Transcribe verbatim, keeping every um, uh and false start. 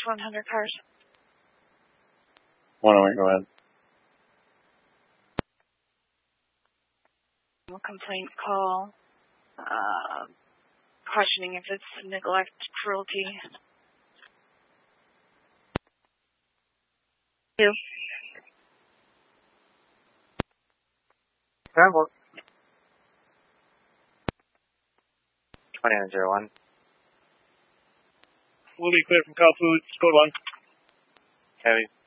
one hundred cars. one oh eight, go ahead. Complaint call, uh, questioning if it's neglect, cruelty. Two. Travel. twenty-nine oh one. We'll be clear from Cal Foods, code one. Heavy.